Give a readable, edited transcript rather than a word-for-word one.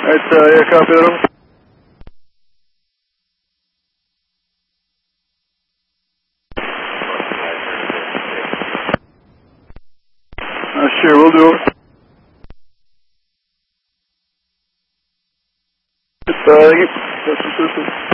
Alright, yeah, copy that over. Sure, we'll do over. Thank you.